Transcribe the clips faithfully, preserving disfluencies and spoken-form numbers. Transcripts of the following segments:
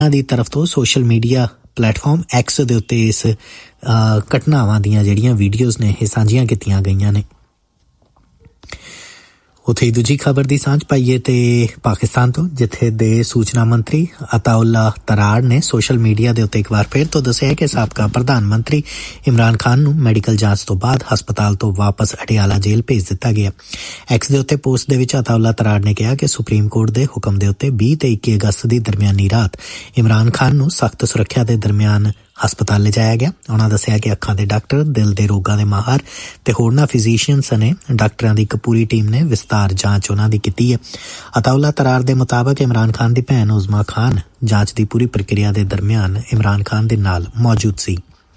ਦੀ ਤਰਫ ਤੋਂ social media platform X ਦੇ ਉੱਤੇ ਇਸ ਘਟਨਾਵਾਂ ਦੀਆਂ ਜਿਹੜੀਆਂ ਵੀਡੀਓਜ਼ ਨੇ ਇਹ ਸਾਂਝੀਆਂ ਕੀਤੀਆਂ ਗਈਆਂ ਨੇ। ਉੱਥੇ ਹੀ ਦੂਜੀ ਖਬਰ ਦੀ ਸਾਂਝ ਪਾਈਏ ਤੇ ਪਾਕਿਸਤਾਨ ਤੋਂ, ਜਿੱਥੇ ਦੇ ਸੂਚਨਾ ਮੰਤਰੀ ਅਤਾਉੱਲਾ ਤਰਾੜ ਨੇ ਸੋਸ਼ਲ ਮੀਡੀਆ ਦੇ ਉੱਤੇ ਇੱਕ ਵਾਰ ਫਿਰ ਤੋਂ ਦੱਸਿਆ ਕਿ ਸਾਬਕਾ ਪ੍ਰਧਾਨ ਮੰਤਰੀ ਇਮਰਾਨ ਖਾਨ ਨੂੰ ਮੈਡੀਕਲ ਜਾਂਚ ਤੋਂ ਬਾਅਦ ਹਸਪਤਾਲ ਤੋਂ ਵਾਪਸ ਅਟਿਆਲਾ ਜੇਲ੍ਹ ਭੇਜ ਦਿੱਤਾ ਗਿਆ। ਐਕਸ ਦੇ ਉੱਤੇ ਪੋਸਟ ਦੇ ਵਿੱਚ ਅਤਾਉੱਲਾ ਤਰਾੜ ਨੇ ਕਿਹਾ ਕਿ ਸੁਪਰੀਮ ਕੋਰਟ ਦੇ ਹੁਕਮ ਦੇ ਉੱਤੇ ਵੀਹ ਤੇ ਇੱਕੀ ਅਗਸਤ ਦੀ ਦਰਮਿਆਨੀ ਰਾਤ ਇਮਰਾਨ ਖਾਨ ਨੂੰ ਸਖਤ ਸੁਰੱਖਿਆ ਦੇ ਦਰਮਿਆਨ ਹਸਪਤਾਲ ਲਿਜਾਇਆ ਗਿਆ। ਉਹਨਾਂ ਦੱਸਿਆ ਕਿ ਅੱਖਾਂ ਦੇ ਡਾਕਟਰ, ਦਿਲ ਦੇ ਰੋਗਾਂ ਦੇ ਮਾਹਰ ਤੇ ਹੋਰਨਾਂ ਫਿਜ਼ੀਸ਼ੀਅਨਸ ਨੇ ਡਾਕਟਰਾਂ ਦੀ ਇੱਕ ਪੂਰੀ ਟੀਮ ਨੇ ਵਿਸਤਾਰ ਜਾਂਚ ਉਹਨਾਂ ਦੀ ਕੀਤੀ ਹੈ। ਅਤਾਉੱਲਾ ਤਰਾਰ ਦੇ ਮੁਤਾਬਕ ਇਮਰਾਨ ਖਾਨ ਦੀ ਭੈਣ ਉਜ਼ਮਾ ਖਾਨ ਜਾਂਚ ਦੀ ਪੂਰੀ ਪ੍ਰਕਿਰਿਆ ਦੇ ਦਰਮਿਆਨ ਇਮਰਾਨ ਖਾਨ ਦੇ ਨਾਲ ਮੌਜੂਦ ਸੀ।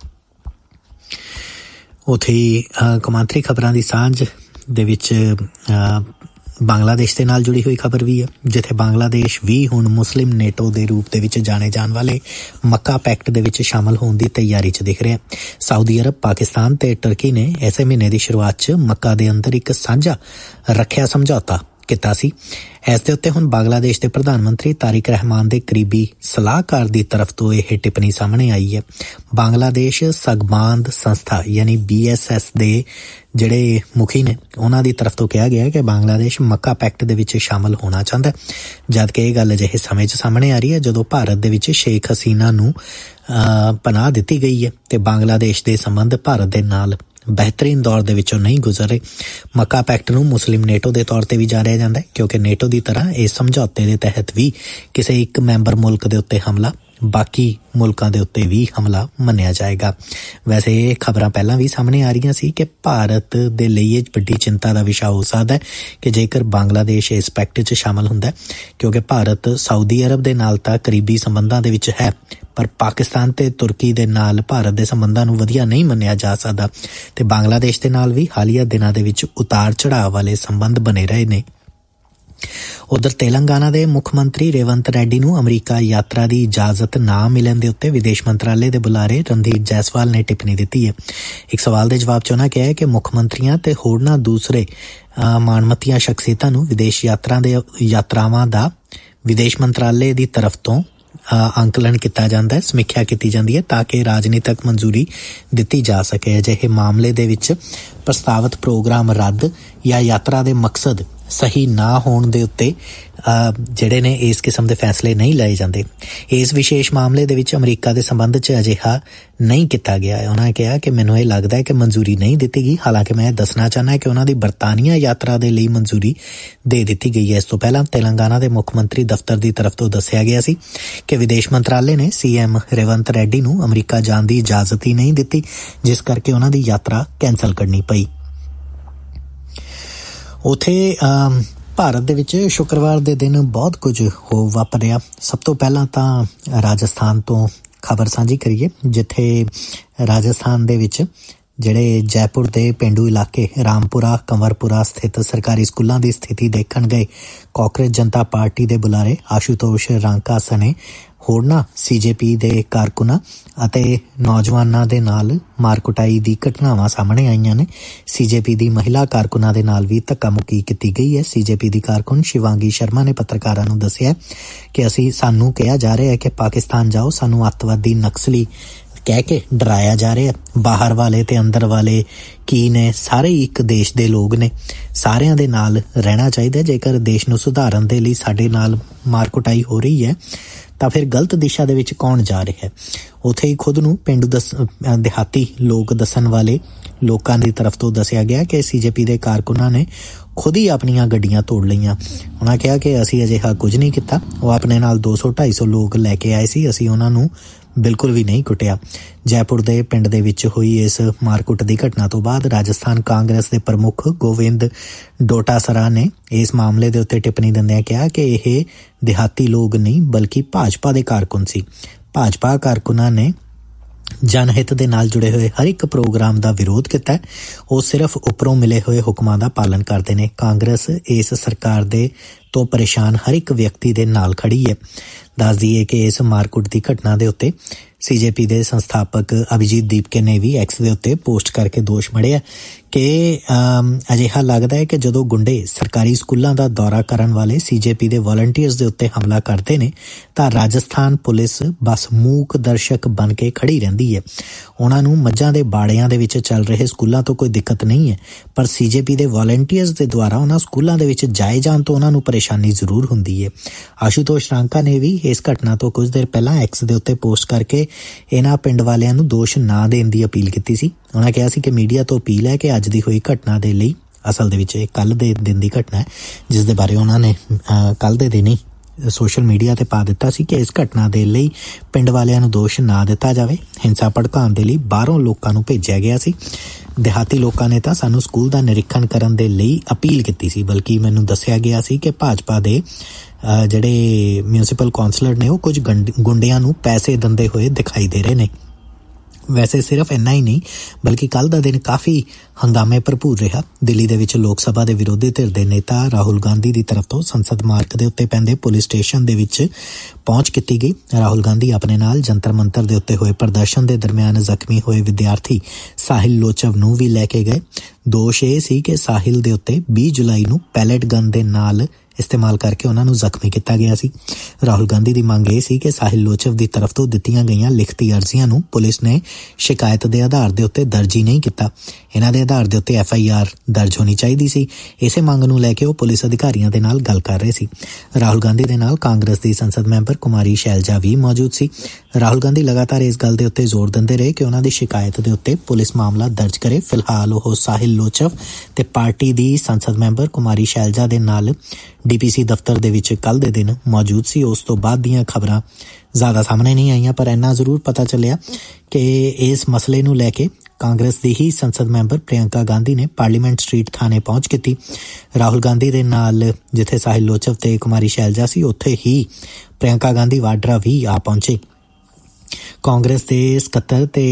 ਉੱਥੇ ਹੀ ਕੌਮਾਂਤਰੀ ਖਬਰਾਂ ਦੀ ਸਾਂਝ ਦੇ ਵਿੱਚ ਬੰਗਲਾਦੇਸ਼ ਦੇ ਨਾਲ ਜੁੜੀ ਹੋਈ ਖਬਰ ਵੀ ਹੈ, ਜਿੱਥੇ ਬੰਗਲਾਦੇਸ਼ ਵੀ ਹੁਣ ਮੁਸਲਿਮ ਨੇਟੋ ਦੇ ਰੂਪ ਦੇ ਵਿੱਚ ਜਾਣੇ ਜਾਣ ਵਾਲੇ ਮੱਕਾ ਪੈਕਟ ਦੇ ਵਿੱਚ ਸ਼ਾਮਲ ਹੋਣ ਦੀ ਤਿਆਰੀ 'ਚ ਦਿਖ ਰਿਹਾ। ਸਾਊਦੀ ਅਰਬ, ਪਾਕਿਸਤਾਨ ਤੇ ਤੁਰਕੀ ਨੇ ਇਸੇ ਮਹੀਨੇ ਦੀ ਸ਼ੁਰੂਆਤ 'ਚ ਮੱਕਾ ਦੇ ਅੰਦਰ ਇੱਕ ਸਾਂਝਾ ਰੱਖਿਆ ਸਮਝੌਤਾ ਕੀਤਾ ਸੀ। ਇਸ ਦੇ ਉੱਤੇ ਹੁਣ ਬੰਗਲਾਦੇਸ਼ ਦੇ ਪ੍ਰਧਾਨ ਮੰਤਰੀ ਤਾਰਿਕ ਰਹਿਮਾਨ ਦੇ ਕਰੀਬੀ ਸਲਾਹਕਾਰ ਦੀ ਤਰਫ ਤੋਂ ਇਹ ਟਿੱਪਣੀ ਸਾਹਮਣੇ ਆਈ ਹੈ। ਬੰਗਲਾਦੇਸ਼ ਸਗਬਾਂਦ ਸੰਸਥਾ ਯਾਨੀ ਬੀ ਐਸ ਐਸ ਦੇ ਜਿਹੜੇ ਮੁਖੀ ਨੇ ਉਹਨਾਂ ਦੀ ਤਰਫ ਤੋਂ ਕਿਹਾ ਗਿਆ ਕਿ ਬੰਗਲਾਦੇਸ਼ ਮੱਕਾ ਪੈਕਟ ਦੇ ਵਿੱਚ ਸ਼ਾਮਲ ਹੋਣਾ ਚਾਹੁੰਦਾ, ਜਦ ਕਿ ਇਹ ਗੱਲ ਅਜਿਹੇ ਸਮੇਂ 'ਚ ਸਾਹਮਣੇ ਆ ਰਹੀ ਹੈ ਜਦੋਂ ਭਾਰਤ ਦੇ ਵਿੱਚ ਸ਼ੇਖ ਹਸੀਨਾ ਨੂੰ ਪਨਾਹ ਦਿੱਤੀ ਗਈ ਹੈ ਤੇ ਬੰਗਲਾਦੇਸ਼ ਦੇ ਸੰਬੰਧ ਭਾਰਤ ਦੇ ਨਾਲ ਬਿਹਤਰੀਨ ਦੌਰ ਦੇ ਵਿੱਚੋਂ ਨਹੀਂ ਗੁਜ਼ਰ ਰਹੇ। ਮੱਕਾ ਪੈਕਟ ਨੂੰ ਮੁਸਲਿਮ ਨੇਟੋ ਦੇ ਤੌਰ ਤੇ ਵੀ ਜਾਣਿਆ ਜਾਂਦਾ ਹੈ, ਕਿਉਂਕਿ ਨੇਟੋ ਦੀ ਤਰ੍ਹਾਂ ਇਸ ਸਮਝੌਤੇ ਦੇ ਤਹਿਤ ਵੀ ਕਿਸੇ ਇੱਕ ਮੈਂਬਰ ਮੁਲਕ ਦੇ ਉੱਤੇ ਹਮਲਾ ਬਾਕੀ ਮੁਲਕਾਂ ਦੇ ਉੱਤੇ ਵੀ ਹਮਲਾ ਮੰਨਿਆ ਜਾਏਗਾ। ਵੈਸੇ ਇਹ ਖਬਰਾਂ ਪਹਿਲਾਂ ਵੀ ਸਾਹਮਣੇ ਆ ਰਹੀਆਂ ਸੀ ਕਿ ਭਾਰਤ ਦੇ ਲਈ ਇਹ ਵੱਡੀ ਚਿੰਤਾ ਦਾ ਵਿਸ਼ਾ ਹੋ ਸਕਦਾ ਹੈ ਕਿ ਜੇਕਰ ਬੰਗਲਾਦੇਸ਼ ਇਸ ਪੈਕਟ 'ਚ ਸ਼ਾਮਲ ਹੁੰਦਾ, ਕਿਉਂਕਿ ਭਾਰਤ ਸਾਊਦੀ ਅਰਬ ਦੇ ਨਾਲ ਤਾਂ ਕਰੀਬੀ ਸੰਬੰਧਾਂ ਦੇ ਵਿੱਚ ਹੈ, ਪਰ ਪਾਕਿਸਤਾਨ ਤੇ ਤੁਰਕੀ ਦੇ ਨਾਲ ਭਾਰਤ ਦੇ ਸੰਬੰਧਾਂ ਨੂੰ ਵਧੀਆ ਨਹੀਂ ਮੰਨਿਆ ਜਾ ਸਕਦਾ ਤੇ ਬੰਗਲਾਦੇਸ਼ ਦੇ ਨਾਲ ਵੀ ਹਾਲੀਆ ਦਿਨਾਂ ਦੇ ਵਿੱਚ ਉਤਾਰ ਚੜਾਅ ਵਾਲੇ ਸੰਬੰਧ ਬਣੇ ਰਹੇ ਨੇ। ਉਧਰ ਤੇਲੰਗਾਨਾ ਦੇ ਮੁੱਖ ਮੰਤਰੀ ਰੇਵੰਤ ਰੈਡੀ ਨੂੰ ਅਮਰੀਕਾ ਯਾਤਰਾ ਦੀ ਇਜਾਜ਼ਤ ਨਾ ਮਿਲਣ ਦੇ ਉੱਤੇ ਵਿਦੇਸ਼ ਮੰਤਰਾਲੇ ਦੇ ਬੁਲਾਰੇ ਰਣਧੀਰ ਜੈਸਵਾਲ ਨੇ ਟਿੱਪਣੀ ਦਿੱਤੀ ਹੈ। ਇੱਕ ਸਵਾਲ ਦੇ ਜਵਾਬ 'ਚ ਉਹਨਾਂ ਕਿਹਾ ਕਿ ਮੁੱਖ ਮੰਤਰੀਆਂ ਤੇ ਹੋਰਨਾਂ ਦੂਸਰੇ ਮਾਣਮੱਤੀਆਂ ਸ਼ਖਸੀਅਤਾਂ ਨੂੰ ਵਿਦੇਸ਼ ਯਾਤਰਾ ਦੇ ਯਾਤਰਾਵਾਂ ਦਾ ਵਿਦੇਸ਼ ਮੰਤਰਾਲੇ ਦੀ ਤਰਫ ਤੋਂ ਅੰਕਲਨ ਕੀਤਾ ਜਾਂਦਾ ਹੈ, ਸਮੀਖਿਆ ਕੀਤੀ ਜਾਂਦੀ ਹੈ ਤਾਂ ਕਿ ਰਾਜਨੀਤਕ ਮਨਜ਼ੂਰੀ ਦਿੱਤੀ ਜਾ ਸਕੇ। ਅਜਿਹੇ ਮਾਮਲੇ ਦੇ ਵਿੱਚ ਪ੍ਰਸਤਾਵਿਤ ਪ੍ਰੋਗਰਾਮ ਰੱਦ ਜਾਂ ਯਾਤਰਾ ਦੇ ਮਕਸਦ ਸਹੀ ਨਾ ਹੋਣ ਦੇ ਉੱਤੇ ਜਿਹੜੇ ਨੇ ਇਸ ਕਿਸਮ ਦੇ ਫੈਸਲੇ ਨਹੀਂ ਲਏ ਜਾਂਦੇ। ਇਸ ਵਿਸ਼ੇਸ਼ ਮਾਮਲੇ ਦੇ ਵਿੱਚ ਅਮਰੀਕਾ ਦੇ ਸੰਬੰਧ 'ਚ ਅਜਿਹਾ ਨਹੀਂ ਕੀਤਾ ਗਿਆ ਹੈ। ਉਹਨਾਂ ਨੇ ਕਿਹਾ ਕਿ ਮੈਨੂੰ ਇਹ ਲੱਗਦਾ ਹੈ ਕਿ ਮਨਜ਼ੂਰੀ ਨਹੀਂ ਦਿੱਤੀ ਗਈ, ਹਾਲਾਂਕਿ ਮੈਂ ਦੱਸਣਾ ਚਾਹੁੰਦਾ ਕਿ ਉਹਨਾਂ ਦੀ ਬਰਤਾਨੀਆ ਯਾਤਰਾ ਦੇ ਲਈ ਮਨਜ਼ੂਰੀ ਦੇ ਦਿੱਤੀ ਗਈ ਹੈ। ਇਸ ਤੋਂ ਪਹਿਲਾਂ ਤੇਲੰਗਾਨਾ ਦੇ ਮੁੱਖ ਮੰਤਰੀ ਦਫ਼ਤਰ ਦੀ ਤਰਫ ਤੋਂ ਦੱਸਿਆ ਗਿਆ ਸੀ ਕਿ ਵਿਦੇਸ਼ ਮੰਤਰਾਲੇ ਨੇ ਸੀ ਐਮ ਰੇਵੰਤ ਰੈਡੀ ਨੂੰ ਅਮਰੀਕਾ ਜਾਣ ਦੀ ਇਜਾਜ਼ਤ ਹੀ ਨਹੀਂ ਦਿੱਤੀ, ਜਿਸ ਕਰਕੇ ਉਹਨਾਂ ਦੀ ਯਾਤਰਾ ਕੈਂਸਲ ਕਰਨੀ ਪਈ। ਉੱਥੇ ਭਾਰਤ ਦੇ ਵਿੱਚ ਸ਼ੁੱਕਰਵਾਰ ਦੇ ਦਿਨ ਬਹੁਤ ਕੁਝ ਹੋ ਵਾਪਰਿਆ। ਸਭ ਤੋਂ ਪਹਿਲਾਂ ਤਾਂ ਰਾਜਸਥਾਨ ਤੋਂ ਖਬਰ ਸਾਂਝੀ ਕਰੀਏ, ਜਿੱਥੇ ਰਾਜਸਥਾਨ ਦੇ ਵਿੱਚ ਜਿਹੜੇ ਜੈਪੁਰ ਦੇ ਪੇਂਡੂ ਇਲਾਕੇ ਰਾਮਪੁਰਾ, ਕੰਵਰਪੁਰਾ ਸਥਿਤ ਸਰਕਾਰੀ ਸਕੂਲਾਂ ਦੀ ਸਥਿਤੀ ਦੇਖਣ ਗਏ ਕਾਂਗਰਸ ਜਨਤਾ ਪਾਰਟੀ ਦੇ ਬੁਲਾਰੇ ਆਸ਼ੂਤੋਸ਼ ਰਾਂਕਾ ਸਣੇ ਹੋਰਨਾਂ ਸੀ ਜੇ ਪੀ ਦੇ ਕਾਰਕੁਨਾਂ ਅਤੇ ਨੌਜਵਾਨਾਂ ਦੇ ਨਾਲ ਮਾਰਕੁਟਾਈ ਦੀ ਘਟਨਾਵਾਂ ਸਾਹਮਣੇ ਆਈਆਂ ਨੇ। ਸੀ ਜੇ ਪੀ ਦੀ ਮਹਿਲਾ ਕਾਰਕੁਨਾਂ ਦੇ ਨਾਲ ਵੀ ਧੱਕਾ ਮੁੱਕੀ ਕੀਤੀ ਗਈ ਹੈ। ਸੀ ਜੇ ਪੀ ਦੀ ਕਾਰਕੁਨ ਸ਼ਿਵਾਂਗੀ ਸ਼ਰਮਾ ਨੇ ਪੱਤਰਕਾਰਾਂ ਨੂੰ ਦੱਸਿਆ ਕਿ ਅਸੀਂ ਸਾਨੂੰ ਕਿਹਾ ਜਾ ਰਿਹਾ ਹੈ ਕਿ ਪਾਕਿਸਤਾਨ ਜਾਓ, ਸਾਨੂੰ ਅੱਤਵਾਦੀ ਨਕਸਲੀ ਕਹਿ ਕੇ ਡਰਾਇਆ ਜਾ ਰਿਹਾ। ਬਾਹਰ ਵਾਲੇ ਤੇ ਅੰਦਰ ਵਾਲੇ ਕੀ ਨੇ, ਸਾਰੇ ਇੱਕ ਦੇਸ਼ ਦੇ ਲੋਕ ਨੇ, ਸਾਰਿਆਂ ਦੇ ਨਾਲ ਰਹਿਣਾ ਚਾਹੀਦਾ। ਜੇਕਰ ਦੇਸ਼ ਨੂੰ ਸੁਧਾਰਨ ਦੇ ਲਈ ਸਾਡੇ ਨਾਲ ਮਾਰਕੁਟਾਈ ਹੋ ਰਹੀ ਹੈ ਤਾਂ ਫਿਰ ਗਲਤ ਦਿਸ਼ਾ ਦੇ ਵਿੱਚ ਕੌਣ ਜਾ ਰਿਹਾ ਹੈ। ਉੱਥੇ ਹੀ ਖੁਦ ਨੂੰ ਪੇਂਡੂ ਦਸ ਦਿਹਾਤੀ ਲੋਕ ਦੱਸਣ ਵਾਲੇ ਲੋਕਾਂ ਦੀ ਤਰਫ ਤੋਂ ਦੱਸਿਆ ਗਿਆ ਕਿ ਸੀ ਜੇ ਪੀ ਦੇ ਕਾਰਕੁਨਾਂ ਨੇ ਖੁਦ ਹੀ ਆਪਣੀਆਂ ਗੱਡੀਆਂ ਤੋੜ ਲਈਆਂ। ਉਹਨਾਂ ਕਿਹਾ ਕਿ ਅਸੀਂ ਅਜਿਹਾ ਕੁਝ ਨਹੀਂ ਕੀਤਾ, ਉਹ ਆਪਣੇ ਨਾਲ ਦੋ ਸੌ ਢਾਈ ਸੌ ਲੋਕ ਲੈ ਕੇ ਆਏ ਸੀ, ਅਸੀਂ ਉਹਨਾਂ ਨੂੰ ਬਿਲਕੁਲ ਵੀ ਨਹੀਂ ਕੁੱਟਿਆ। ਜੈਪੁਰ ਦੇ ਪਿੰਡ ਦੇ ਵਿੱਚ ਹੋਈ ਇਸ ਮਾਰਕੁੱਟ ਦੀ ਘਟਨਾ ਤੋਂ ਬਾਅਦ ਰਾਜਸਥਾਨ ਕਾਂਗਰਸ ਦੇ ਪ੍ਰਮੁੱਖ ਗੋਵਿੰਦ ਡੋਟਾਸਰਾ ਨੇ ਇਸ ਮਾਮਲੇ ਦੇ ਉੱਤੇ ਟਿੱਪਣੀ ਦਿੰਦਿਆਂ ਕਿਹਾ ਕਿ ਇਹ ਦਿਹਾਤੀ ਲੋਕ ਨਹੀਂ ਬਲਕਿ ਭਾਜਪਾ ਦੇ ਕਾਰਕੁਨ ਸੀ। ਭਾਜਪਾ ਕਾਰਕੁਨਾਂ ਨੇ ਜਨਹਿਤ ਦੇ ਨਾਲ ਜੁੜੇ ਹੋਏ ਹਰ ਇੱਕ ਪ੍ਰੋਗਰਾਮ ਦਾ ਵਿਰੋਧ ਕੀਤਾ। ਉਹ ਸਿਰਫ ਉੱਪਰੋਂ ਮਿਲੇ ਹੋਏ ਹੁਕਮਾਂ ਦਾ ਪਾਲਣ ਕਰਦੇ ਨੇ। ਕਾਂਗਰਸ ਇਸ ਸਰਕਾਰ ਦੇ ਤੋਂ ਪਰੇਸ਼ਾਨ ਹਰ ਇੱਕ ਵਿਅਕਤੀ ਦੇ ਨਾਲ ਖੜੀ ਹੈ। ਦੱਸ ਦਈਏ ਕਿ ਇਸ ਮਾਰਕੁੱਟ ਦੀ ਘਟਨਾ ਦੇ ਉੱਤੇ ਸੀਜੇਪੀ ਦੇ ਸੰਸਥਾਪਕ ਅਭਿਜੀਤ ਦੀਪਕੇ ਨੇ ਵੀ ਐਕਸ ਦੇ ਉੱਤੇ ਪੋਸਟ ਕਰਕੇ ਦੋਸ਼ ਮੜਿਆ ਕਿ ਅਜਿਹਾ ਲੱਗਦਾ ਹੈ ਕਿ ਜਦੋਂ ਗੁੰਡੇ ਸਰਕਾਰੀ ਸਕੂਲਾਂ ਦਾ ਦੌਰਾ ਕਰਨ ਵਾਲੇ ਸੀਜੇਪੀ ਦੇ ਵਾਲੰਟੀਅਰਸ ਦੇ ਉੱਤੇ ਹਮਲਾ ਕਰਦੇ ਨੇ ਤਾਂ ਰਾਜਸਥਾਨ ਪੁਲਿਸ ਬਸ ਮੂਕ ਦਰਸ਼ਕ ਬਣ ਕੇ ਖੜੀ ਰਹਿੰਦੀ ਹੈ। ਉਹਨਾਂ ਨੂੰ ਮੱਝਾਂ ਦੇ ਬਾੜਿਆਂ ਦੇ ਵਿੱਚ ਚੱਲ ਰਹੇ ਸਕੂਲਾਂ ਤੋਂ ਕੋਈ ਦਿੱਕਤ ਨਹੀਂ ਹੈ, ਪਰ ਸੀਜੇਪੀ ਦੇ ਵਾਲੰਟੀਅਰਸ ਦੇ ਦੁਆਰਾ ਉਹਨਾਂ ਸਕੂਲਾਂ ਦੇ ਵਿੱਚ ਜਾਏ ਜਾਣ ਤੋਂ ਉਹਨਾਂ ਨੂੰ ਪਰੇਸ਼ਾਨੀ ਜ਼ਰੂਰ ਹੁੰਦੀ ਹੈ। ਆਸ਼ੂਤੋਸ਼ ਰਾਂਕਾ ਨੇ ਵੀ ਇਸ ਘਟਨਾ ਤੋਂ ਕੁਝ ਦੇਰ ਪਹਿਲਾਂ ਐਕਸ ਦੇ ਉੱਤੇ ਪੋਸਟ ਕਰਕੇ ਇਹਨਾਂ ਪਿੰਡ ਵਾਲਿਆਂ ਨੂੰ ਦੋਸ਼ ਨਾ ਦੇਣ ਦੀ ਅਪੀਲ ਕੀਤੀ ਸੀ। ਉਹਨਾਂ ਕਿਹਾ ਸੀ ਕਿ ਮੀਡੀਆ ਤੋਂ ਅਪੀਲ ਹੈ ਕਿ ਅੱਜ ਦੀ ਹੋਈ ਘਟਨਾ ਦੇ ਲਈ, ਅਸਲ ਦੇ ਵਿੱਚ ਇਹ ਕੱਲ੍ਹ ਦੇ ਦਿਨ ਦੀ ਘਟਨਾ ਹੈ ਜਿਸ ਦੇ ਬਾਰੇ ਉਹਨਾਂ ਨੇ ਕੱਲ੍ਹ ਦੇ ਦਿਨ ਹੀ ਸੋਸ਼ਲ ਮੀਡੀਆ ਤੇ ਪਾ ਦਿੱਤਾ ਸੀ ਕਿ ਇਸ ਘਟਨਾ ਦੇ ਲਈ ਪਿੰਡ ਵਾਲਿਆਂ ਨੂੰ ਦੋਸ਼ ਨਾ ਦਿੱਤਾ ਜਾਵੇ। ਹਿੰਸਾ ਭੜਕਾਉਣ ਦੇ ਲਈ ਬਾਹਰੋਂ ਲੋਕਾਂ ਨੂੰ ਭੇਜਿਆ ਗਿਆ ਸੀ। ਦਿਹਾਤੀ ਲੋਕਾਂ ਨੇ ਤਾਂ ਸਾਨੂੰ ਸਕੂਲ ਦਾ ਨਿਰੀਖਣ ਕਰਨ ਦੇ ਲਈ ਅਪੀਲ ਕੀਤੀ ਸੀ, ਬਲਕਿ ਮੈਨੂੰ ਦੱਸਿਆ ਗਿਆ ਸੀ ਕਿ ਭਾਜਪਾ ਦੇ ਜਿਹੜੇ ਮਿਊਨਿਸਪਲ ਕੌਂਸਲਰ ਨੇ ਉਹ ਕੁਝ ਗੁੰਡਿਆਂ ਨੂੰ ਪੈਸੇ ਦਿੰਦੇ ਹੋਏ ਦਿਖਾਈ ਦੇ ਰਹੇ ਨੇ। ਵੈਸੇ ਸਿਰਫ ਇੰਨਾ ਹੀ ਨਹੀਂ ਬਲਕਿ ਕੱਲ੍ਹ ਦਾ ਦਿਨ ਕਾਫੀ ਹੰਗਾਮੇ ਭਰਪੂਰ ਰਿਹਾ। ਦਿੱਲੀ ਦੇ ਵਿੱਚ ਲੋਕ ਸਭਾ ਦੇ ਵਿਰੋਧੀ ਧਿਰ ਦੇ ਨੇਤਾ ਰਾਹੁਲ ਗਾਂਧੀ ਦੀ ਤਰਫ ਤੋਂ ਸੰਸਦ ਮਾਰਗ ਦੇ ਉੱਤੇ ਪੈਂਦੇ ਪੁਲਿਸ ਸਟੇਸ਼ਨ ਦੇ ਵਿੱਚ ਪਹੁੰਚ ਕੀਤੀ ਗਈ। ਰਾਹੁਲ ਗਾਂਧੀ ਆਪਣੇ ਨਾਲ ਜੰਤਰ ਮੰਤਰ ਦੇ ਉੱਤੇ ਹੋਏ ਪ੍ਰਦਰਸ਼ਨ ਦੇ ਦਰਮਿਆਨ ਜ਼ਖਮੀ ਹੋਏ ਵਿਦਿਆਰਥੀ ਸਾਹਿਲ ਲੋਚਵ ਨੂੰ ਵੀ ਲੈ ਕੇ ਗਏ। ਦੋਸ਼ ਇਹ ਸੀ ਕਿ ਸਾਹਿਲ ਦੇ ਉੱਤੇ ਵੀਹ ਜੁਲਾਈ ਨੂੰ ਪੈਲੇਟ ਗਨ ਦੇ ਨਾਲ ਇਸਤੇਮਾਲ ਕਰਕੇ ਉਹਨਾਂ ਨੂੰ ਜ਼ਖਮੀ ਕੀਤਾ ਗਿਆ ਸੀ। ਰਾਹੁਲ ਗਾਂਧੀ ਦੀ ਮੰਗ ਇਹ ਸੀ ਕਿ ਸਾਹਿਲ ਲੋਚਵ ਦੀ ਤਰਫ ਤੋਂ ਦਿੱਤੀਆਂ ਗਈਆਂ ਲਿਖਤੀ ਅਰਜ਼ੀਆਂ ਨੂੰ ਪੁਲਿਸ ਨੇ ਸ਼ਿਕਾਇਤ ਦੇ ਆਧਾਰ ਦੇ ਉੱਤੇ ਦਰਜ ਹੀ ਨਹੀਂ ਕੀਤਾ। ਇਹਨਾਂ ਦੇ ਆਧਾਰ ਦੇ ਉੱਤੇ ਐਫ ਆਈ ਆਰ ਦਰਜ ਹੋਣੀ ਚਾਹੀਦੀ ਸੀ। ਇਸੇ ਮੰਗ ਨੂੰ ਲੈ ਕੇ ਉਹ ਪੁਲਿਸ ਅਧਿਕਾਰੀਆਂ ਦੇ ਨਾਲ ਗੱਲ ਕਰ ਰਹੇ ਸੀ। ਰਾਹੁਲ ਗਾਂਧੀ ਦੇ ਨਾਲ ਕਾਂਗਰਸ ਦੀ ਸੰਸਦ ਮੈਂਬਰ ਕੁਮਾਰੀ ਸ਼ੈਲਜਾ ਵੀ ਮੌਜੂਦ ਸੀ। ਰਾਹੁਲ ਗਾਂਧੀ ਲਗਾਤਾਰ ਇਸ ਗੱਲ ਦੇ ਉੱਤੇ ਜ਼ੋਰ ਦਿੰਦੇ ਰਹੇ ਕਿ ਉਹਨਾਂ ਦੀ ਸ਼ਿਕਾਇਤ ਦੇ ਉੱਤੇ ਪੁਲਿਸ ਮਾਮਲਾ ਦਰਜ ਕਰੇ। ਫਿਲਹਾਲ ਉਹ ਸਾਹਿਲ ਲੋਚਵ ਤੇ ਪਾਰਟੀ ਦੀ ਸੰਸਦ ਮੈਂਬਰ ਕੁਮਾਰੀ ਸ਼ੈਲਜਾ ਦੇ ਨਾਲ ਡੀ ਪੀ ਸੀ ਦਫ਼ਤਰ ਦੇ ਵਿੱਚ ਕੱਲ੍ਹ ਦੇ ਦਿਨ ਮੌਜੂਦ ਸੀ। ਉਸ ਤੋਂ ਬਾਅਦ ਦੀਆਂ ਖਬਰਾਂ ਜ਼ਿਆਦਾ ਸਾਹਮਣੇ ਨਹੀਂ ਆਈਆਂ, ਪਰ ਇੰਨਾ ਜ਼ਰੂਰ ਪਤਾ ਚੱਲਿਆ ਕਿ ਇਸ ਮਸਲੇ ਨੂੰ ਲੈ ਕੇ ਕਾਂਗਰਸ ਦੀ ਹੀ ਸੰਸਦ ਮੈਂਬਰ ਪ੍ਰਿਯੰਕਾ ਗਾਂਧੀ ਨੇ ਪਾਰਲੀਮੈਂਟ ਸਟਰੀਟ ਥਾਣੇ ਪਹੁੰਚ ਕੀਤੀ। ਰਾਹੁਲ ਗਾਂਧੀ ਦੇ ਨਾਲ ਜਿੱਥੇ ਸਾਹਿਲ ਲੋਚਵ ਤੇ ਕੁਮਾਰੀ ਸ਼ੈਲਜਾ ਸੀ, ਉੱਥੇ ਹੀ ਪ੍ਰਿਯੰਕਾ ਗਾਂਧੀ ਵਾਡਰਾ ਵੀ ਆ ਪਹੁੰਚੇ। ਕਾਂਗਰਸ ਦੇ ਸਕੱਤਰ ਤੇ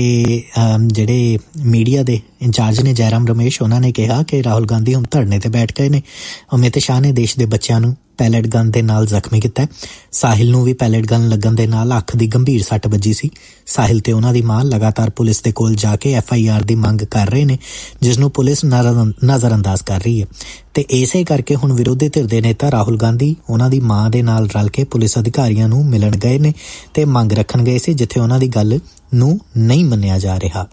ਜਿਹੜੇ ਮੀਡੀਆ ਦੇ ਇੰਚਾਰਜ ਨੇ ਜੈਰਾਮ ਰਮੇਸ਼, ਉਹਨਾਂ ਨੇ ਕਿਹਾ ਕਿ ਰਾਹੁਲ ਗਾਂਧੀ ਹੁਣ ਧਰਨੇ ਤੇ ਬੈਠ ਗਏ ਨੇ। ਅਮਿਤ ਸ਼ਾਹ ਨੇ ਦੇਸ਼ ਦੇ ਬੱਚਿਆਂ ਨੂੰ ਪੈਲੇਟ ਗਨ ਦੇ ਨਾਲ ਜ਼ਖਮੀ ਕੀਤਾ। ਸਾਹਿਲ ਨੂੰ ਵੀ ਪੈਲੇਟ ਗਨ ਲੱਗਣ ਦੇ ਨਾਲ ਅੱਖ ਦੀ ਗੰਭੀਰ ਸੱਟ ਵੱਜੀ ਸੀ। ਸਾਹਿਲ ਤੇ ਉਹਨਾਂ ਦੀ ਮਾਂ ਲਗਾਤਾਰ ਪੁਲਿਸ ਦੇ ਕੋਲ ਜਾ ਕੇ ਐਫ ਆਈ ਆਰ ਦੀ ਮੰਗ ਕਰ ਰਹੇ ਨੇ, ਜਿਸ ਨੂੰ ਪੁਲਿਸ ਨਜ਼ਰਅੰਦਾਜ਼ ਕਰ ਰਹੀ ਹੈ। ਤੇ ਇਸੇ ਕਰਕੇ ਹੁਣ ਵਿਰੋਧੀ ਧਿਰ ਦੇ ਨੇਤਾ ਰਾਹੁਲ ਗਾਂਧੀ ਉਹਨਾਂ ਦੀ ਮਾਂ ਦੇ ਨਾਲ ਰਲ ਕੇ ਪੁਲਿਸ ਅਧਿਕਾਰੀਆਂ ਨੂੰ ਮਿਲਣ ਗਏ ਨੇ ਤੇ ਮੰਗ ਰੱਖਣ ਗਏ ਸੀ, ਜਿੱਥੇ ਉਹਨਾਂ ਦੀ ਗੱਲ ਨੂੰ ਨਹੀਂ ਮੰਨਿਆ ਜਾ ਰਿਹਾ।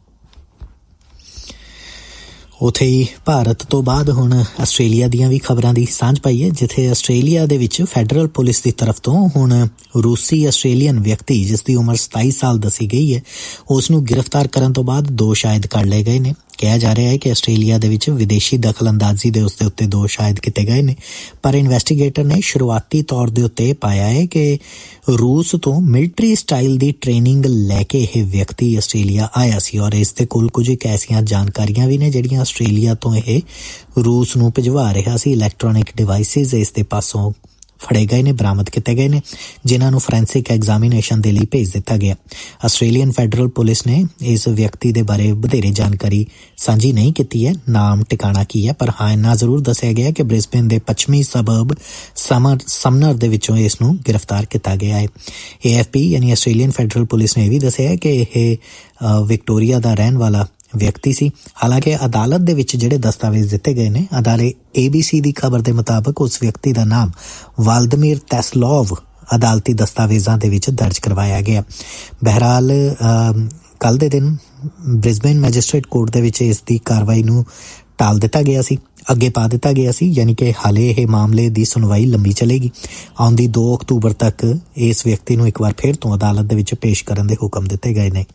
ਉੱਥੇ ਹੀ ਭਾਰਤ ਤੋਂ ਬਾਅਦ ਹੁਣ ਆਸਟ੍ਰੇਲੀਆ ਦੀਆਂ ਵੀ ਖਬਰਾਂ ਦੀ ਸਾਂਝ ਪਾਈ ਹੈ, ਜਿੱਥੇ ਆਸਟ੍ਰੇਲੀਆ ਦੇ ਵਿੱਚ ਫੈਡਰਲ ਪੁਲਿਸ ਦੀ ਤਰਫ ਤੋਂ ਹੁਣ ਰੂਸੀ ਆਸਟ੍ਰੇਲੀਅਨ ਵਿਅਕਤੀ ਜਿਸ ਦੀ ਉਮਰ ਸਤਾਈ ਸਾਲ ਦੱਸੀ ਗਈ ਹੈ, ਉਸ ਨੂੰ ਗ੍ਰਿਫਤਾਰ ਕਰਨ ਤੋਂ ਬਾਅਦ ਦੋਸ਼ ਆਇਦ ਕਰ ਲਏ ਗਏ ਨੇ। ਕਿਹਾ ਜਾ ਰਿਹਾ ਹੈ ਕਿ ਆਸਟ੍ਰੇਲੀਆ ਦੇ ਵਿੱਚ ਵਿਦੇਸ਼ੀ ਦਖਲ ਅੰਦਾਜ਼ੀ ਦੇ ਉਸਦੇ ਉੱਤੇ ਦੋਸ਼ ਆਇਦ ਕੀਤੇ ਗਏ ਨੇ, ਪਰ ਇਨਵੈਸਟੀਗੇਟਰ ਨੇ ਸ਼ੁਰੂਆਤੀ ਤੌਰ ਦੇ ਉੱਤੇ ਪਾਇਆ ਹੈ ਕਿ ਰੂਸ ਤੋਂ ਮਿਲਟਰੀ ਸਟਾਈਲ ਦੀ ਟ੍ਰੇਨਿੰਗ ਲੈ ਕੇ ਇਹ ਵਿਅਕਤੀ ਆਸਟ੍ਰੇਲੀਆ ਆਇਆ ਸੀ ਔਰ ਇਸ ਦੇ ਕੋਲ ਕੁਝ ਇੱਕ ਐਸੀਆਂ ਜਾਣਕਾਰੀਆਂ ਵੀ ਨੇ ਜਿਹੜੀਆਂ ਆਸਟ੍ਰੇਲੀਆ ਤੋਂ ਇਹ ਰੂਸ ਨੂੰ ਭਿਜਵਾ ਰਿਹਾ ਸੀ। ਇਲੈਕਟ੍ਰੋਨਿਕ ਡਿਵਾਈਸਿਸ ਇਸ ਦੇ ਪਾਸੋਂ ਫੜੇ ਗਏ ਨੇ, ਬਰਾਮਦ ਕੀਤੇ ਗਏ ਨੇ, ਜਿਨ੍ਹਾਂ ਨੂੰ ਫੋਰੈਂਸਿਕ ਐਗਜ਼ਾਮੀਨੇਸ਼ਨ ਦੇ ਲਈ ਭੇਜ ਦਿੱਤਾ ਗਿਆ। ਆਸਟ੍ਰੇਲੀਅਨ ਫੈਡਰਲ ਪੁਲਿਸ ਨੇ ਇਸ ਵਿਅਕਤੀ ਦੇ ਬਾਰੇ ਵਧੇਰੇ ਜਾਣਕਾਰੀ ਸਾਂਝੀ ਨਹੀਂ ਕੀਤੀ ਹੈ, ਨਾਮ ਟਿਕਾਣਾ ਕੀ ਹੈ, ਪਰ ਹਾਂ ਇੰਨਾ ਜ਼ਰੂਰ ਦੱਸਿਆ ਗਿਆ ਕਿ ਬ੍ਰਿਸਬੇਨ ਦੇ ਪੱਛਮੀ ਸਬਰਬ ਸਮਰ ਸਮਨਰ ਦੇ ਵਿੱਚੋਂ ਇਸ ਨੂੰ ਗ੍ਰਿਫਤਾਰ ਕੀਤਾ ਗਿਆ ਹੈ। ਏ ਐਫ ਪੀ ਯਾਨੀ ਆਸਟ੍ਰੇਲੀਅਨ ਫੈਡਰਲ ਪੁਲਿਸ ਨੇ ਇਹ ਵੀ ਦੱਸਿਆ ਕਿ ਇਹ ਵਿਕਟੋਰੀਆ ਦਾ ਰਹਿਣ ਵਾਲਾ ਵਿਅਕਤੀ ਸੀ। ਹਾਲਾਂਕਿ ਅਦਾਲਤ ਦੇ ਵਿੱਚ ਜਿਹੜੇ ਦਸਤਾਵੇਜ਼ ਦਿੱਤੇ ਗਏ ਨੇ, ਅਦਾਲਤ ਏ ਬੀ ਸੀ ਦੀ ਖਬਰ ਦੇ ਮੁਤਾਬਕ ਉਸ ਵਿਅਕਤੀ ਦਾ ਨਾਮ ਵਾਲਦਮੀਰ ਤੈਸਲੋਵ ਅਦਾਲਤੀ ਦਸਤਾਵੇਜ਼ਾਂ ਦੇ ਵਿੱਚ ਦਰਜ ਕਰਵਾਇਆ ਗਿਆ। ਬਹਰਾਲ ਕੱਲ੍ਹ ਦੇ ਦਿਨ ਬ੍ਰਿਸਬੇਨ ਮੈਜਿਸਟ੍ਰੇਟ ਕੋਰਟ ਦੇ ਵਿੱਚ ਇਸ ਦੀ ਕਾਰਵਾਈ ਨੂੰ ਟਾਲ ਦਿੱਤਾ ਗਿਆ ਸੀ, ਅੱਗੇ ਪਾ ਦਿੱਤਾ ਗਿਆ ਸੀ, ਯਾਨੀ ਕਿ ਹਾਲੇ ਇਹ ਮਾਮਲੇ ਦੀ ਸੁਣਵਾਈ ਲੰਬੀ ਚੱਲੇਗੀ। ਆਉਂਦੀ ਦੋ ਅਕਤੂਬਰ ਤੱਕ ਇਸ ਵਿਅਕਤੀ ਨੂੰ ਇੱਕ ਵਾਰ ਫਿਰ ਤੋਂ ਅਦਾਲਤ ਦੇ ਵਿੱਚ ਪੇਸ਼ ਕਰਨ ਦੇ ਹੁਕਮ ਦਿੱਤੇ ਗਏ ਨੇ।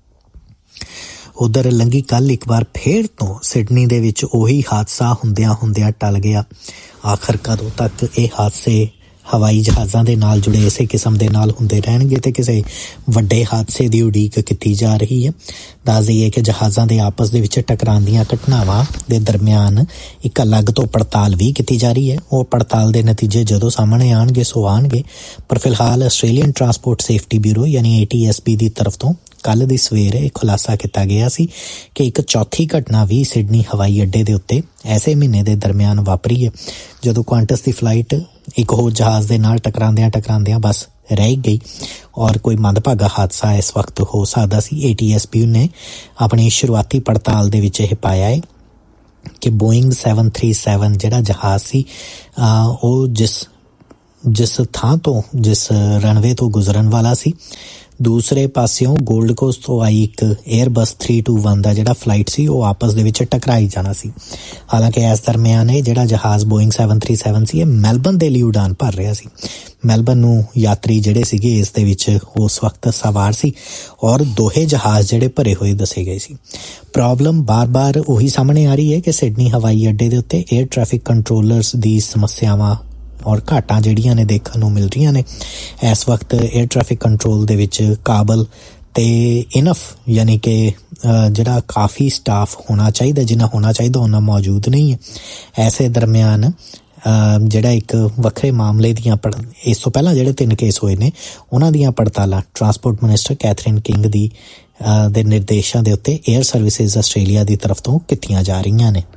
ਉਧਰ ਲੰਘੀ ਕੱਲ ਇੱਕ ਵਾਰ ਫੇਰ ਤੋਂ ਸਿਡਨੀ ਦੇ ਵਿੱਚ ਉਹੀ ਹਾਦਸਾ ਹੁੰਦਿਆਂ ਹੁੰਦਿਆਂ ਟਲ ਗਿਆ। ਆਖਰ ਕਦੋਂ ਤੱਕ ਇਹ ਹਾਦਸੇ ਹਵਾਈ ਜਹਾਜ਼ਾਂ ਦੇ ਨਾਲ ਜੁੜੇ ਇਸੇ ਕਿਸਮ ਦੇ ਨਾਲ ਹੁੰਦੇ ਰਹਿਣਗੇ ਤੇ ਕਿਸੇ ਵੱਡੇ ਹਾਦਸੇ ਦੀ ਉਡੀਕ ਕੀਤੀ ਜਾ ਰਹੀ ਹੈ। ਦੱਸ ਦਈਏ ਕਿ ਜਹਾਜ਼ਾਂ ਦੇ ਆਪਸ ਦੇ ਵਿੱਚ ਟਕਰਾਉਣ ਦੀਆਂ ਘਟਨਾਵਾਂ ਦੇ ਦਰਮਿਆਨ ਇੱਕ ਅਲੱਗ ਤੋਂ ਪੜਤਾਲ ਵੀ ਕੀਤੀ ਜਾ ਰਹੀ ਹੈ। ਉਹ ਪੜਤਾਲ ਦੇ ਨਤੀਜੇ ਜਦੋਂ ਸਾਹਮਣੇ ਆਉਣਗੇ ਸੋ ਆਉਣਗੇ, ਪਰ ਫਿਲਹਾਲ ਆਸਟ੍ਰੇਲੀਅਨ ਟਰਾਂਸਪੋਰਟ ਸੇਫਟੀ ਬਿਊਰੋ ਯਾਨੀ ਏ ਟੀ ਐਸ ਬੀ ਦੀ ਤਰਫ ਤੋਂ ਕੱਲ੍ਹ ਦੀ ਸਵੇਰੇ ਖੁਲਾਸਾ ਕੀਤਾ ਗਿਆ ਸੀ ਕਿ ਇੱਕ ਚੌਥੀ ਘਟਨਾ ਵੀ ਸਿਡਨੀ ਹਵਾਈ ਅੱਡੇ ਦੇ ਉੱਤੇ ਐਸੇ ਮਹੀਨੇ ਦੇ ਦਰਮਿਆਨ ਵਾਪਰੀ ਹੈ, ਜਦੋਂ ਕੁਆਂਟਸ ਦੀ ਫਲਾਈਟ ਇੱਕ ਹੋਰ ਜਹਾਜ਼ ਦੇ ਨਾਲ ਟਕਰਾਉਂਦਿਆਂ ਟਕਰਾਉਂਦਿਆਂ ਬਸ ਰਹਿ ਗਈ ਔਰ ਕੋਈ ਮੰਦਭਾਗਾ ਹਾਦਸਾ ਇਸ ਵਕਤ ਹੋ ਸਕਦਾ ਸੀ। ਏ ਟੀ ਐਸ ਪੀ ਨੇ ਆਪਣੀ ਸ਼ੁਰੂਆਤੀ ਪੜਤਾਲ ਦੇ ਵਿੱਚ ਇਹ ਪਾਇਆ ਹੈ ਕਿ ਬੋਇੰਗ ਸੈਵਨ ਥ੍ਰੀ ਸੈਵਨ ਜਿਹੜਾ ਜਹਾਜ਼ ਸੀ ਉਹ ਜਿਸ ਜਿਸ ਥਾਂ ਤੋਂ ਜਿਸ ਰਨਵੇ ਤੋਂ ਗੁਜ਼ਰਨ ਵਾਲਾ ਸੀ, ਦੂਸਰੇ ਪਾਸਿਓਂ ਗੋਲਡ ਕੋਸਟ ਤੋਂ ਆਈ ਇੱਕ ਏਅਰਬਸ ਥ੍ਰੀ ਟੂ ਵਨ ਦਾ ਜਿਹੜਾ ਫਲਾਈਟ ਸੀ ਉਹ ਆਪਸ ਦੇ ਵਿੱਚ ਟਕਰਾਈ ਜਾਣਾ ਸੀ। ਹਾਲਾਂਕਿ ਇਸ ਦਰਮਿਆਨ ਇਹ ਜਿਹੜਾ ਜਹਾਜ਼ ਬੋਇੰਗ ਸੈਵਨ ਥ੍ਰੀ ਸੈਵਨ ਸੀ ਇਹ ਮੈਲਬਨ ਦੇ ਲਈ ਉਡਾਨ ਭਰ ਰਿਹਾ ਸੀ। ਮੈਲਬਨ ਨੂੰ ਯਾਤਰੀ ਜਿਹੜੇ ਸੀਗੇ ਇਸ ਦੇ ਵਿੱਚ ਉਸ ਵਕਤ ਸਵਾਰ ਸੀ ਔਰ ਦੋਹੇ ਜਹਾਜ਼ ਜਿਹੜੇ ਭਰੇ ਹੋਏ ਦੱਸੇ ਗਏ ਸੀ। ਪ੍ਰੋਬਲਮ ਬਾਰ-ਬਾਰ ਉਹੀ ਸਾਹਮਣੇ ਆ ਰਹੀ ਹੈ ਕਿ ਸਿਡਨੀ ਹਵਾਈ ਅੱਡੇ ਦੇ ਉੱਤੇ ਏਅਰ ਟ੍ਰੈਫਿਕ ਕੰਟਰੋਲਰਸ ਦੀ ਸਮੱਸਿਆਵਾਂ ਔਰ ਘਾਟਾਂ ਜਿਹੜੀਆਂ ਨੇ ਦੇਖਣ ਨੂੰ ਮਿਲ ਰਹੀਆਂ ਨੇ। ਇਸ ਵਕਤ ਏਅਰ ਟ੍ਰੈਫਿਕ ਕੰਟਰੋਲ ਦੇ ਵਿੱਚ ਕਾਬਲ ਤੇ ਇਨਫ ਯਾਨੀ ਕਿ ਜਿਹੜਾ ਕਾਫੀ ਸਟਾਫ ਹੋਣਾ ਚਾਹੀਦਾ, ਜਿੰਨਾ ਹੋਣਾ ਚਾਹੀਦਾ ਉਹਨਾਂ ਮੌਜੂਦ ਨਹੀਂ ਹੈ। ਐਸੇ ਦਰਮਿਆਨ ਜਿਹੜਾ ਇੱਕ ਵੱਖਰੇ ਮਾਮਲੇ ਦੀਆਂ ਪੜ ਇਸ ਤੋਂ ਪਹਿਲਾਂ ਜਿਹੜੇ ਤਿੰਨ ਕੇਸ ਹੋਏ ਨੇ ਉਹਨਾਂ ਦੀਆਂ ਪੜਤਾਲਾਂ ਟਰਾਂਸਪੋਰਟ ਮਿਨਿਸਟਰ ਕੈਥਰੀਨ ਕਿੰਗ ਦੀ ਦੇ ਨਿਰਦੇਸ਼ਾਂ ਦੇ ਉੱਤੇ ਏਅਰ ਸਰਵਿਸਿਜ਼ ਆਸਟ੍ਰੇਲੀਆ ਦੀ ਤਰਫ ਤੋਂ ਕੀਤੀਆਂ ਜਾ ਰਹੀਆਂ ਨੇ।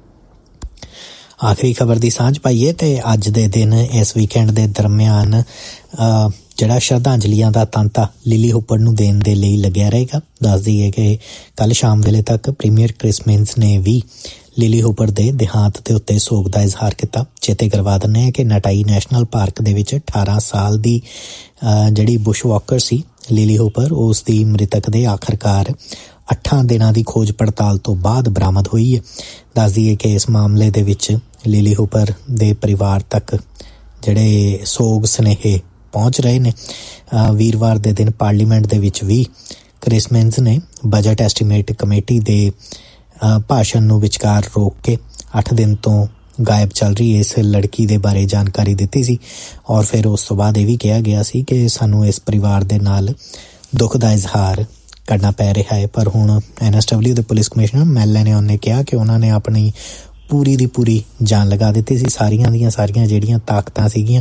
ਆਖਰੀ ਖਬਰ ਦੀ ਸਾਂਝ ਪਾਈਏ ਤੇ ਅੱਜ ਦੇ ਦਿਨ ਇਸ ਵੀਕਐਂਡ ਦੇ ਦਰਮਿਆਨ ਜਿਹੜਾ ਸ਼ਰਧਾਂਜਲੀਆਂ ਦਾ ਤਾਂਤਾ ਲਿਲੀ ਹੂਪਰ ਨੂੰ ਦੇਣ ਦੇ ਲਈ ਲੱਗਿਆ ਰਹੇਗਾ। ਦੱਸ ਦਈਏ ਕਿ ਕੱਲ੍ਹ ਸ਼ਾਮ ਵੇਲੇ ਤੱਕ ਪ੍ਰੀਮੀਅਰ ਕ੍ਰਿਸ ਮਿਨਸ ਨੇ ਵੀ ਲਿਲੀ ਹੂਪਰ ਦੇ ਦੇਹਾਂਤ ਦੇ ਉੱਤੇ ਸੋਗ ਦਾ ਇਜ਼ਹਾਰ ਕੀਤਾ। ਚੇਤੇ ਕਰਵਾ ਦਿੰਦੇ ਹਾਂ ਕਿ ਨਟਾਈ ਨੈਸ਼ਨਲ ਪਾਰਕ ਦੇ ਵਿੱਚ ਅਠਾਰਾਂ ਸਾਲ ਦੀ ਜਿਹੜੀ ਬੁਸ਼ ਵਾਕਰ ਸੀ ਲਿਲੀ ਹੂਪਰ, ਉਸ ਦੀ ਮ੍ਰਿਤਕ ਦੇ ਆਖਰਕਾਰ ਅੱਠਾਂ ਦਿਨਾਂ ਦੀ ਖੋਜ ਪੜਤਾਲ ਤੋਂ ਬਾਅਦ ਬਰਾਮਦ ਹੋਈ ਹੈ। ਦੱਸ ਦਈਏ ਕਿ ਇਸ ਮਾਮਲੇ ਦੇ ਵਿੱਚ ਲਿਲੀ ਹੂਪਰ ਦੇ ਪਰਿਵਾਰ ਤੱਕ ਜਿਹੜੇ ਸੋਗ ਸੁਨੇਹੇ ਪਹੁੰਚ ਰਹੇ ਨੇ। ਵੀਰਵਾਰ ਦੇ ਦਿਨ ਪਾਰਲੀਮੈਂਟ ਦੇ ਵਿੱਚ ਵੀ ਕ੍ਰਿਸ ਮਿਨਸ ਨੇ ਬਜਟ ਐਸਟੀਮੇਟ ਕਮੇਟੀ ਦੇ ਭਾਸ਼ਣ ਨੂੰ ਵਿਚਕਾਰ ਰੋਕ ਕੇ ਅੱਠ ਦਿਨ ਤੋਂ ਗਾਇਬ ਚੱਲ ਰਹੀ ਇਸ ਲੜਕੀ ਦੇ ਬਾਰੇ ਜਾਣਕਾਰੀ ਦਿੱਤੀ ਸੀ ਔਰ ਫਿਰ ਉਸ ਤੋਂ ਬਾਅਦ ਇਹ ਵੀ ਕਿਹਾ ਗਿਆ ਸੀ ਕਿ ਸਾਨੂੰ ਇਸ ਪਰਿਵਾਰ ਦੇ ਨਾਲ ਦੁੱਖ ਦਾ ਇਜ਼ਹਾਰ ਕਰਨਾ ਪੈ ਰਿਹਾ ਹੈ। ਪਰ ਹੁਣ ਐਨ ਐਸ ਡਬਲਿਊ ਦੇ ਪੁਲਿਸ ਕਮਿਸ਼ਨਰ ਮੈਲਨ ਨੇ ਕਿਹਾ ਕਿ ਉਹਨਾਂ ਨੇ ਆਪਣੀ ਪੂਰੀ ਦੀ ਪੂਰੀ ਜਾਨ ਲਗਾ ਦਿੱਤੀ ਸੀ। ਸਾਰੀਆਂ ਦੀਆਂ ਸਾਰੀਆਂ ਜਿਹੜੀਆਂ ਤਾਕਤਾਂ ਸੀਗੀਆਂ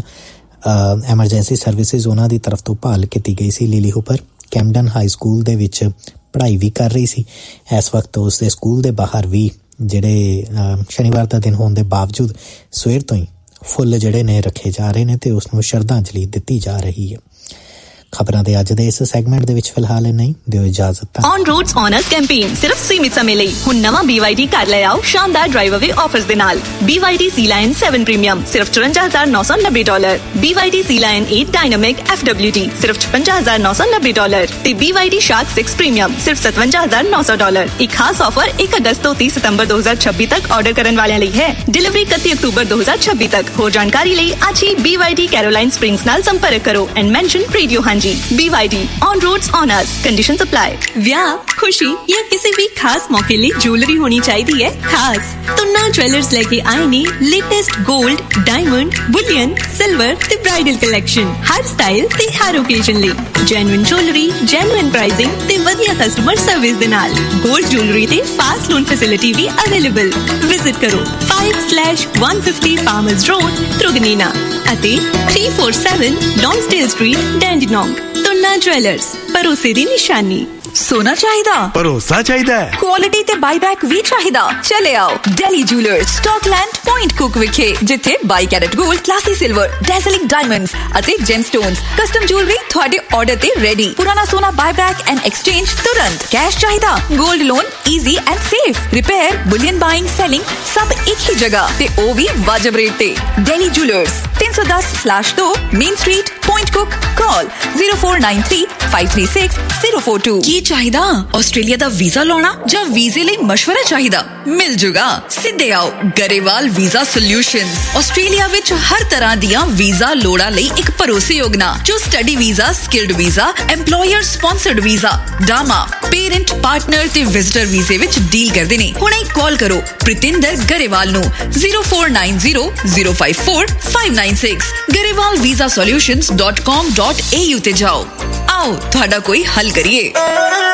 ਐਮਰਜੈਂਸੀ ਸਰਵਿਸਿਜ਼ ਉਹਨਾਂ ਦੀ ਤਰਫ ਤੋਂ ਭਾਲ ਕੀਤੀ ਗਈ ਸੀ। ਲਿਲੀ ਹੂਪਰ ਕੈਂਪਡਨ ਹਾਈ ਸਕੂਲ ਦੇ ਵਿੱਚ ਪੜ੍ਹਾਈ ਵੀ ਕਰ ਰਹੀ ਸੀ। ਇਸ ਵਕਤ ਉਸ ਦੇ ਸਕੂਲ ਦੇ ਬਾਹਰ ਵੀ ਜਿਹੜੇ ਸ਼ਨੀਵਾਰ ਦਾ ਦਿਨ ਹੋਣ ਦੇ ਬਾਵਜੂਦ ਸਵੇਰ ਤੋਂ ਹੀ ਫੁੱਲ ਜਿਹੜੇ ਨੇ ਰੱਖੇ ਜਾ ਰਹੇ ਨੇ ਤੇ ਉਸ ਨੂੰ ਸ਼ਰਧਾਂਜਲੀ ਦਿੱਤੀ ਜਾ ਰਹੀ ਹੈ। ਖਬਰਾਂ ਦੇ ਅੱਜ ਦੇ ਇਸ ਸੈਗਮੈਂਟ ਦੇ ਵਿੱਚ ਫਿਲਹਾਲ ਨਹੀਂ ਦਿਓ ਇਜਾਜ਼ਤ। ਔਨ ਰੋਡਸ ਔਨਰਸ ਕੈਂਪੇਨ ਸਿਰਫ ਸੀਮਿਤ ਸਮੇਂ ਲਈ। ਹੁਣ ਨਵਾਂ B Y D ਘਰ ਲੈ ਆਓ ਸ਼ਾਨਦਾਰ ਡਰਾਈਵ ਅਵੇ ਆਫਰਸ ਦੇ ਨਾਲ। B Y D Sea Lion seven premium ਸਿਰਫ ਚੁਰੰਜਾ ਹਜ਼ਾਰ ਨੌ ਸੌ ਨੱਬੇ dollar. B Y D Sea Lion eight dynamic F W D ਸਿਰਫ ਛਪੰਜਾ ਹਜ਼ਾਰ ਨੌ ਸੌ ਨੱਬੇ ਡਾਲਰ ਤੇ B Y D Shark six premium ਸਿਰਫ ਸਤਵੰਜਾ ਹਜ਼ਾਰ ਨੌ ਸੌ ਡਾਲਰ। ਇੱਕ ਖਾਸ ਆਫਰ ਇੱਕ ਅਗਸਤ ਤੋਂ ਤੀਹ ਸਤੰਬਰ ਦੋ ਹਜ਼ਾਰ ਛੱਬੀ ਤੱਕ ਆਰਡਰ ਕਰਨ ਵਾਲਿਆਂ ਲਈ ਹੈ। ਡਿਲੀਵਰੀ ਇਕੱਤੀ ਅਕਤੂਬਰ ਦੋ ਹਜ਼ਾਰ ਛੱਬੀ ਤੱਕ। ਹੋਰ ਜਾਣਕਾਰੀ ਲਈ ਅੱਜ ਹੀ B Y D Caroline Springs ਨਾਲ ਸੰਪਰਕ ਕਰੋ ਐਂਡ ਮੈਂਸ਼ਨ ਰੇਡੀਓ ਹਾਂਜੀ। B Y D on roads on us, conditions apply। ਵਿਆਹ, ਖੁਸ਼ੀ ਜਾਂ ਕਿਸੇ ਵੀ ਖਾਸ ਮੌਕੇ ਲਈ ਜੁਐਲਰੀ ਹੋਣੀ ਚਾਹੀਦੀ ਹੈ ਖਾਸ। ਤੁੰਨਾ ਜੁਐਲਰਸ ਲੈ ਕੇ ਆਏ ਨੇ ਲੇਟੈਸਟ 골ਡ, ਡਾਇਮੰਡ, ਬੁਲੀਅਨ, ਸਿਲਵਰ ਤੇ ਬ੍ਰਾਈਡਲ ਕਲੈਕਸ਼ਨ। ਹਰ ਸਟਾਈਲ ਤੇ ਹਰ ਓਕੇਜ਼ਨ ਲਈ ਜੈਨੂਇਨ ਜੁਐਲਰੀ, ਜੈਨੂਇਨ ਪ੍ਰਾਈਸਿੰਗ ਤੇ ਵਧੀਆ ਕਸਟਮਰ ਸਰਵਿਸ ਦੇ ਨਾਲ 골ਡ ਜੁਐਲਰੀ ਤੇ ਫਾਸਟ ਲੋਨ ਫੈਸਿਲਿਟੀ ਵੀ ਅਵੇਲੇਬਲ। ਵਿਜ਼ਿਟ ਕਰੋ five slash one fifty Farmers Road, Truganina ਅਤੇ three forty-seven Lonsdale Street, Dandenong। Tuna jewellers, ਭਰੋਸੇ ਦੀ ਨਿਸ਼ਾਨੀ। सोना चाहिदा, भरोसा चाहिदा है, क्वालिटी ते बाईबैक भी चाहिदा। चले आओ Delhi jewellers Scotland point cook विखे, जिथे by carat gold, classy silver, डेज़लिंग diamonds अते जेमस्टोन्स कस्टम ज्वेलरी थोड़े ऑर्डर ते रेडी। पुराना सोना बाईबैक एंड एक्सचेंज तुरंत। कैश चाहिदा, gold loan easy and safe. Repair, Boolean buying, selling सब एक ही जगह ते ओ भी वाजिब रेट ते। दिल्ली जूलर्स तीन सौ दस स्लैश दो main street, point cook. Call zero four nine three five three six zero four two। ਚਾਹੀਦਾ ਆਸਟ੍ਰੇਲੀਆ ਦਾ ਵੀਜ਼ਾ ਲਾਉਣਾ ਜਾਂ ਵੀਜ਼ੇ ਲਈ ਮਸ਼ਵਰਾ ਚਾਹੀਦਾ? ਮਿਲ ਜੂਗਾ। ਸਿੱਧੇ ਆਓ ਗਰੇਵਾਲ ਵੀਜ਼ਾ ਸੋਲਿਊਸ਼ਨਸ। ਆਸਟ੍ਰੇਲੀਆ ਵਿੱਚ ਹਰ ਤਰ੍ਹਾਂ ਦੀਆਂ ਵੀਜ਼ਾ ਲੋੜਾਂ ਲਈ ਇੱਕ ਭਰੋਸੇਯੋਗ ਨਾਂ, ਜੋ study visa, skilled visa, employer sponsored visa, ਡਾਮਾ, parent, partner ਤੇ ਵਿਜ਼ਟਰ ਵੀਜ਼ੇ ਵਿੱਚ ਡੀਲ ਕਰਦੇ ਨੇ। ਹੁਣੇ ਕਾਲ ਕਰੋ ਪ੍ਰਿਤਿੰਦਰ ਗਰੇਵਾਲ ਨੂੰ zero four nine zero zero five four five nine six। Grewal visa solutions dot com dot a u ਤੇ ਜਾਓ। ਆਓ ਤੁਹਾਡਾ ਕੋਈ ਹੱਲ ਕਰੀਏ।